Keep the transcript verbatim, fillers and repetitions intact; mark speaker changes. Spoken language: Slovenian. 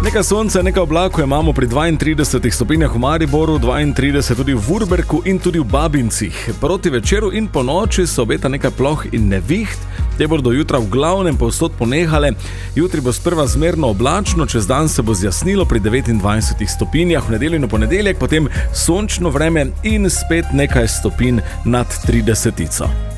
Speaker 1: Nekaj sonca, nekaj oblakov imamo pri dvaintridesetih stopinjah v Mariboru, dvaintrideset tudi v Vurberku in tudi v Babincih. Proti večeru in po noči se obeta nekaj ploh in neviht. Te bodo do jutra v glavnem povsod ponehale. Jutri bo sprva zmerno oblačno, čez dan se bo zjasnilo pri devetindvajsetih stopinjah, v nedeljo in v ponedeljek potem sončno vreme in spet nekaj stopinj nad tridesetico.